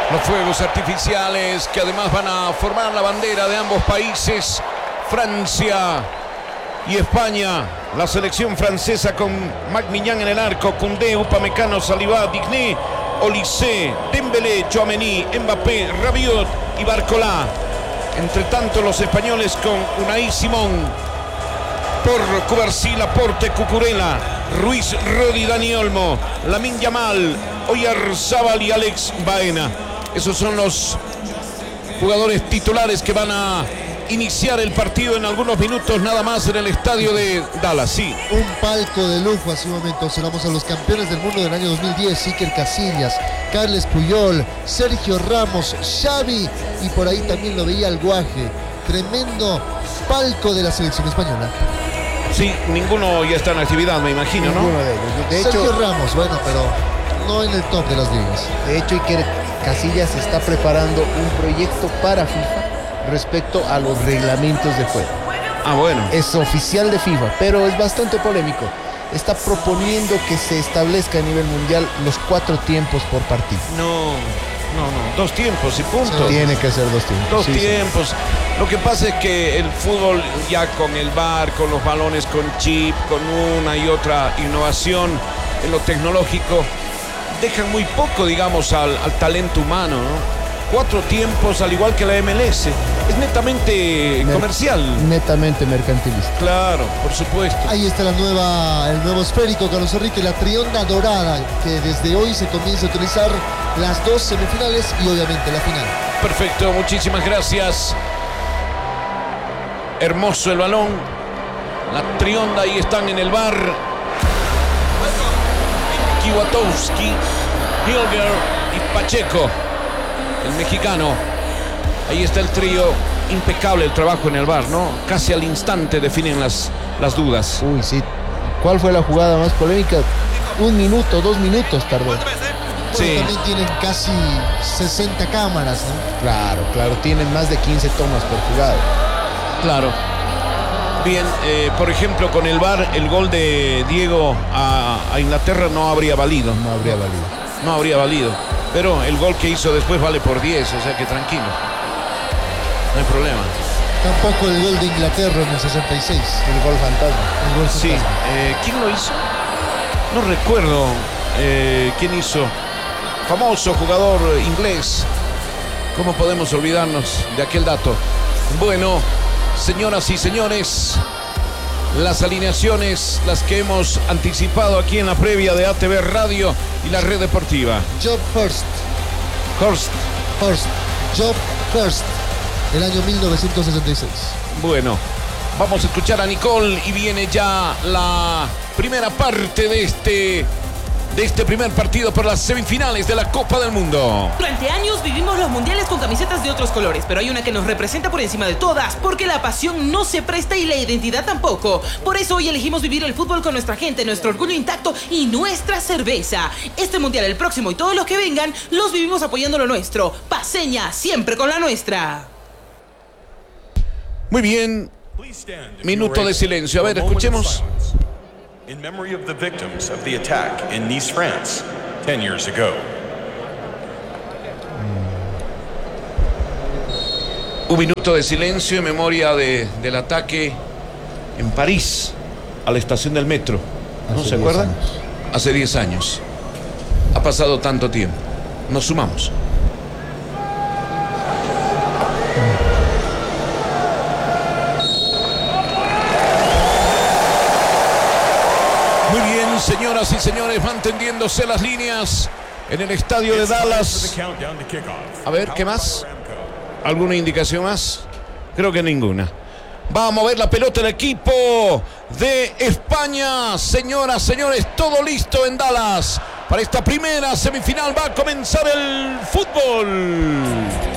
Los fuegos artificiales que además van a formar la bandera de ambos países, Francia y España. La selección francesa con Maignan en el arco, Koundé, Upamecano, Saliba, Digné, Olise, Dembélé, Tchouaméni, Mbappé, Rabiot y Barcola. Entre tanto los españoles con Unai Simón, por Cubarsí, Laporte, Cucurella, Ruiz, Rodi, Dani Olmo, Lamine Yamal, Oyarzabal y Alex Baena. Esos son los jugadores titulares que van a iniciar el partido en algunos minutos nada más en el estadio de Dallas. Sí. Un palco de lujo. Hace un momento observamos a los campeones del mundo del año 2010, Iker Casillas, Carles Puyol, Sergio Ramos, Xavi, y por ahí también lo veía el Guaje. Tremendo palco de la selección española. Sí, ninguno ya está en actividad, me imagino, ¿no? Ninguno de ellos. De Sergio hecho, Ramos, bueno, pero no en el top de las ligas. de hecho, Iker Casillas está preparando un proyecto para FIFA respecto a los reglamentos de juego. Ah, bueno. Es oficial de FIFA, pero es bastante polémico. Está proponiendo que se establezca a nivel mundial los 4 tiempos por partido. No. 2 tiempos y punto. Tiene que ser 2 tiempos. 2 Sí, tiempos. Sí. Lo que pasa es que el fútbol ya con el VAR, con los balones con chip, con una y otra innovación en lo tecnológico, dejan muy poco, digamos, al talento humano, ¿no? 4 tiempos, al igual que la MLS. Es netamente comercial. Netamente mercantilista. Claro, por supuesto. Ahí está el nuevo esférico, Carlos Enrique, la trionda dorada, que desde hoy se comienza a utilizar las 2 semifinales y obviamente la final. Perfecto, muchísimas gracias. Hermoso el balón. La trionda, ahí están en el bar. Kiwatowski, Hilger y Pacheco, el mexicano. Ahí está el trío. Impecable el trabajo en el bar, ¿no? Casi al instante definen las dudas. Uy, sí. ¿Cuál fue la jugada más polémica? 1 minuto, 2 minutos tardó. Sí. También tienen casi 60 cámaras, ¿no? Claro. Tienen más de 15 tomas por jugada. Claro. Bien, por ejemplo, con el VAR, el gol de Diego a Inglaterra no habría valido. No habría valido. Pero el gol que hizo después vale por 10, o sea que tranquilo. No hay problema. Tampoco el gol de Inglaterra en el 66. El gol fantasma. Sí. ¿Quién lo hizo? No recuerdo quién hizo. Famoso jugador inglés. ¿Cómo podemos olvidarnos de aquel dato? Bueno, señoras y señores, las alineaciones, las que hemos anticipado aquí en la previa de ATV Radio y la red deportiva. Job Hurst. Job Hurst. El año 1966. Bueno, vamos a escuchar a Nicole y viene ya la primera parte de este primer partido por las semifinales de la Copa del Mundo. Durante años vivimos los mundiales con camisetas de otros colores, pero hay una que nos representa por encima de todas, porque la pasión no se presta y la identidad tampoco. Por eso hoy elegimos vivir el fútbol con nuestra gente, nuestro orgullo intacto y nuestra cerveza. Este mundial, el próximo y todos los que vengan, los vivimos apoyando lo nuestro. Paceña, siempre con la nuestra. Muy bien. Minuto de silencio. A ver, escuchemos. In memory of the victims of the attack in Nice, France, 10 years ago. Un minuto de silencio en memoria del ataque en París a la estación del metro. ¿No se acuerdan? Hace 10 años. Ha pasado tanto tiempo. Nos sumamos. Señoras y señores, van tendiéndose las líneas en el estadio de Dallas. A ver, ¿qué más? ¿Alguna indicación más? Creo que ninguna. Va a mover la pelota el equipo de España. Señoras, señores, todo listo en Dallas. Para esta primera semifinal va a comenzar el fútbol.